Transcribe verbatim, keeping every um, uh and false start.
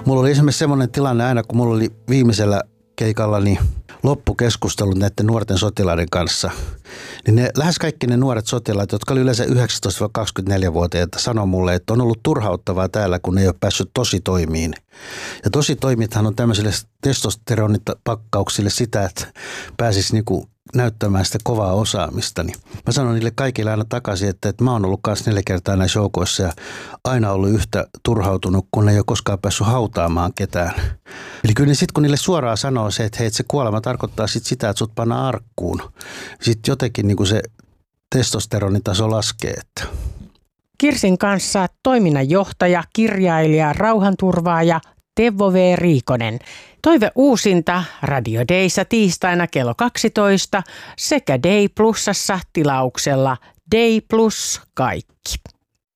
Mulla oli esimerkiksi semmoinen tilanne aina, kun mulla oli viimeisellä keikallani loppukeskustelut näiden nuorten sotilaiden kanssa, niin ne, lähes kaikki ne nuoret sotilaat, jotka oli yleensä yhdeksäntoista kaksikymmentäneljä-vuotiaita, sanoi mulle, että on ollut turhauttavaa täällä, kun ne ei ole päässyt tositoimiin. Ja tositoimithan on tämmöisille testosteronipakkauksille sitä, että pääsisi niinku näyttämään sitä kovaa osaamista. Niin mä sanon niille kaikille aina takaisin, että, että mä oon ollut kanssa neljä kertaa näissä joukoissa ja aina ollut yhtä turhautunut, kun ne ei ole koskaan päässyt hautaamaan ketään. Eli kyllä sitten kun niille suoraan sanoo se, että hei, että se kuolema tarkoittaa sit sitä, että sut pannaan arkkuun. Sitten jotenkin niin kuin se testosteronitaso laskee. Että. Kirsin kanssa toiminnanjohtaja, kirjailija, rauhanturvaaja Teuvo V. Riikonen. Toive uusinta Radio Dayssa tiistaina kello kaksitoista sekä Day Plusassa tilauksella Day Plus kaikki.